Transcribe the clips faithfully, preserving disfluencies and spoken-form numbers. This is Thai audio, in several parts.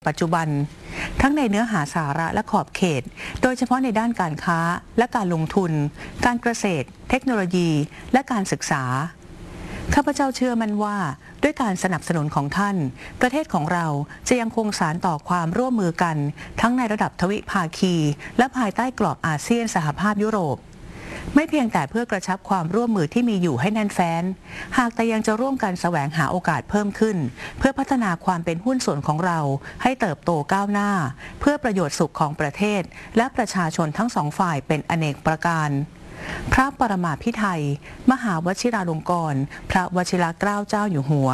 ปัจจุบันทั้งในเนื้อหาสาระและขอบเขตโดยเฉพาะในด้านการค้าและการลงทุนการเกษตรเทคโนโลยีและการศึกษาข้าพเจ้าเชื่อมั่นว่าด้วยการสนับสนุนของท่านประเทศของเราจะยังคงสานต่อความร่วมมือกันทั้งในระดับทวิภาคีและภายใต้กรอบอาเซียนสหภาพยุโรปไม่เพียงแต่เพื่อกระชับความร่วมมือที่มีอยู่ให้แน่นแฟ้นหากแต่ยังจะร่วมกันแสวงหาโอกาสเพิ่มขึ้นเพื่อพัฒนาความเป็นหุ้นส่วนของเราให้เติบโตก้าวหน้าเพื่อประโยชน์สุขของประเทศและประชาชนทั้งสองฝ่ายเป็นอเนกประการพระปรมาภิไธยมหาวชิราลงกรณ์พระวชิรเกล้าเจ้าอยู่หัว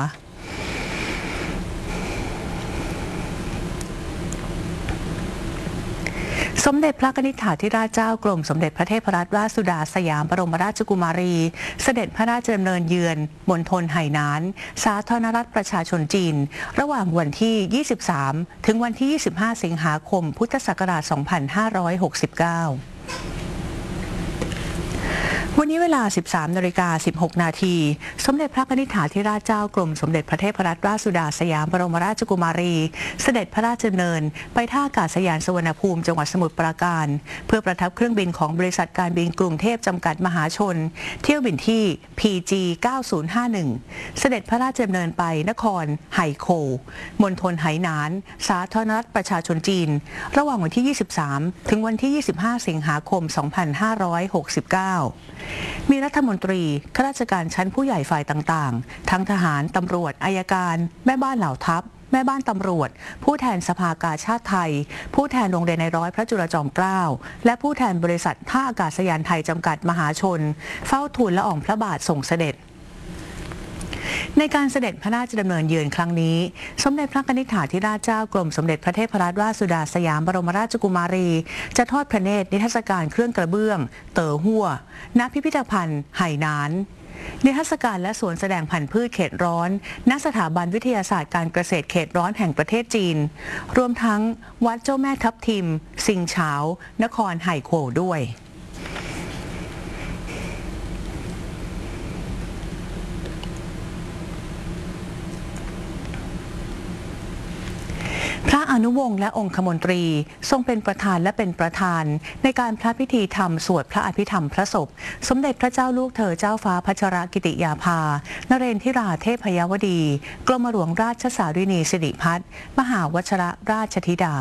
สมเด็จพระนิธิถาธิราชเจ้ากรมสมเด็จพระเทพรัตนราชสุดาสยามบรมราชกุมารีเสด็จพระราชดำเนินเยือนมณฑลไหหนานสาธารณรัฐประชาชนจีนระหว่างวันที่ยี่สิบสามถึงวันที่ยี่สิบห้าสิงหาคมพุทธศักราชสองพันห้าร้อยหกสิบเก้าวันนี้เวลา สิบสามนาฬิกาสิบหกนาทีสมเด็จพระนิธิถาธิราชเจ้ากรมสมเด็จพระเทพรัตนราชสุดาสยามบรมราชกุมารีเสด็จพระราชดำเนินไปท่าอากาศยานสุวรรณภูมิจังหวัดสมุทรปราการเพื่อประทับเครื่องบินของบริษัทการบินกรุงเทพจำกัดมหาชนเที่ยวบินที่ พี จี เก้าศูนย์ห้าหนึ่ง เสด็จพระราชดำเนินไปนครไหโควมณฑลไหหนานสาธารณรัฐประชาชนจีนระหว่างวันที่ยี่สิบสามถึงวันที่ยี่สิบห้าสิงหาคมสองพันห้าร้อยหกสิบเก้ามีรัฐมนตรีข้าราชการชั้นผู้ใหญ่ฝ่ายต่างๆทั้งทหารตำรวจอัยการแม่บ้านเหล่าทัพแม่บ้านตำรวจผู้แทนสภากาชาดไทยผู้แทนโรงเรียนในร้อยพระจุลจอมเกล้าและผู้แทนบริษัทท่าอากาศยานไทยจำกัดมหาชนเฝ้าทูลละอองพระบาทส่งเสด็จในการเสด็จพระราชดำเนินเยือนครั้งนี้สมเด็จพระนิธิถาธิราชเจ้ากรมสมเด็จพระเทพรัตนราชสุดาสยามบรมราชกุมารีจะทอดพระเนตรนิทรรศการเครื่องกระเบื้องเต๋อหัวณพิพิธภัณฑ์ไหหนานนิทรรศการและสวนแสดงพันธุ์พืชเขตร้อนณสถาบันวิทยาศาสตร์การเกษตรเขตร้อนแห่งประเทศจีนรวมทั้งวัดเจ้าแม่ทับทิมซิงเฉานครไหโขวด้วยพระอนุวงศ์และองคมนตรีทรงเป็นประธานและเป็นประธานในการพระพิธีธรรมสวดพระอภิธรรมพระศพสมเด็จพระเจ้าลูกเธอเจ้าฟ้าพัชรกิติยาภานเรนทิราเทพยวดีกรมหลวงราชสารินีสิริพัฒน์มหาวชรราชธิดา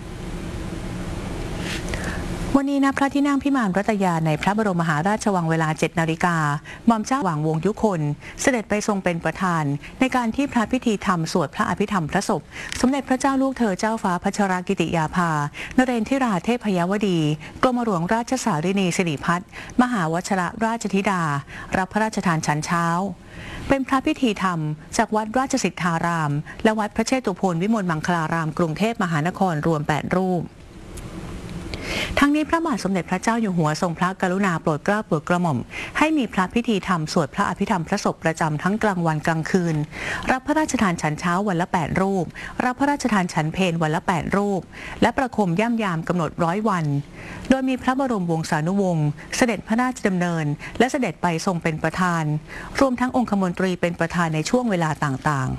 วันนี้ณพระที่นั่งพิมานรัตยาในพระบรมมหาราชวังเวลาเจ็ดนาฬิกาหม่อมเจ้าหว่างวงยุคนเสด็จไปทรงเป็นประธานในการที่พระพิธีธรรมสวดพระอภิธรรมพระศพสมเด็จพระเจ้าลูกเธอเจ้าฟ้าพัชรกิติยาภานเรนทิราเทพยวดีกรมหลวงราชสารินีสิริพัฒน์มหาวชรราชธิดารับพระราชทานฉันเช้าเป็นพระพิธีธรรมจากวัดราชสิทธารามและวัดพระเชตุพนวิมลมังคลารามกรุงเทพมหานครรวมแปดรูปทั้งนี้พระบาทสมเด็จพระเจ้าอยู่หัวทรงพระกรุณาโปรดเกล้าโปรดกระหม่อมให้มีพระพิธีธรรมสวดพระอภิธรรมพระศพประจำทั้งกลางวันกลางคืนรับพระราชทานฉันเช้าวันละแปดรูปรับพระราชทานฉันเพลวันละแปดรูปและประคมย่ำยามกำหนดร้อยวันโดยมีพระบรมวงศานุวงศ์เสด็จพระราชดำเนินและเสด็จไปทรงเป็นประธานรวมทั้งองคมนตรีเป็นประธานในช่วงเวลาต่างๆ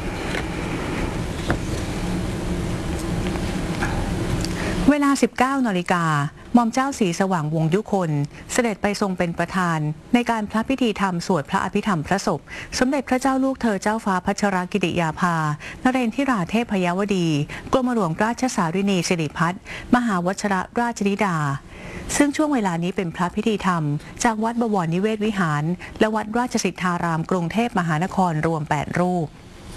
เวลา สิบเก้านาฬิกาหม่อมเจ้าศรีสว่างวงยุคนเสด็จไปทรงเป็นประธานในการพระพิธีธรรมสวดพระอภิธรรมพระศพสมเด็จพระเจ้าลูกเธอเจ้าฟ้าพัชรกิติยาภานเรนทิราเทพยวดีกรมหลวงราชสารินีสิริพัฒน์มหาวชรราชธิดาซึ่งช่วงเวลานี้เป็นพระพิธีธรรมจากวัดบวรนิเวศวิหารและวัดราชสิทธารามกรุงเทพมหานครรวมแปดรูป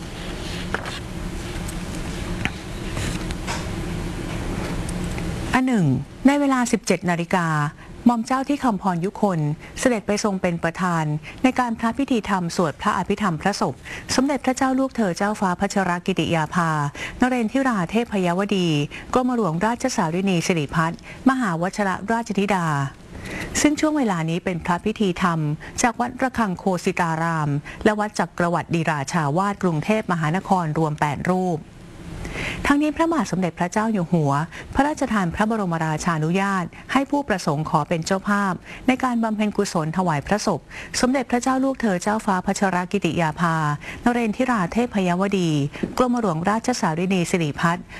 อันหนึ่งในเวลา สิบเจ็ดนาฬิกาหม่อมเจ้าที่คำพรยุคนเสด็จไปทรงเป็นประธานในการพระพิธีธรรมสวดพระอภิธรรมพระศพสมเด็จพระเจ้าลูกเธอเจ้าฟ้าพัชรกิติยาภานเรนทิราเทพยวดีกรมหลวงราชสารินีสิริพัฒน์มหาวชรราชธิดาซึ่งช่วงเวลานี้เป็นพระพิธีธรรมจากวัดระฆังโคสิตารามและวัดจักรวรรดิราชาวาสกรุงเทพมหานครรวมแปดรูปทั้งนี้พระบาทสมเด็จพระเจ้าอยู่หัวพระราชทานพระบรมราชานุญาตให้ผู้ประสงค์ขอเป็นเจ้าภาพในการบำเพ็ญกุศลถวายพระศพสมเด็จพระเจ้าลูกเธอเจ้าฟ้าพัชรกิติยาภานเรนทิราเทพยวดีกรมหลวงราชสารินีสิริพัฒน์